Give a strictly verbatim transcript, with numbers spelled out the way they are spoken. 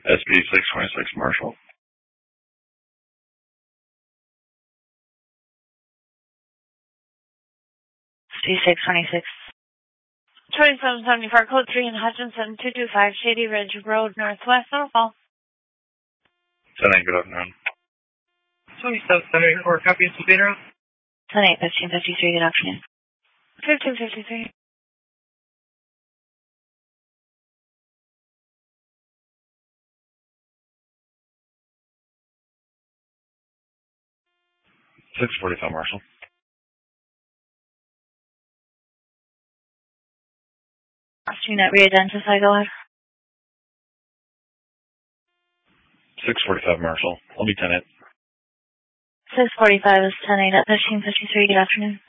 S B six twenty-six Marshall. S B six twenty-six. twenty-seven seventy-four, code three in Hutchinson, two two five Shady Ridge Road, Northwest, Norfolk. ten eight, good afternoon. twenty-seven seventy-four, copy of Sabino. ten eight, fifteen fifty-three, good afternoon. fifteen fifty-three. six forty-five Marshall. Asking that re-identify, go ahead. six forty-five Marshall. I'll be ten eight. six forty-five is ten eight at fifteen fifty-three, good afternoon.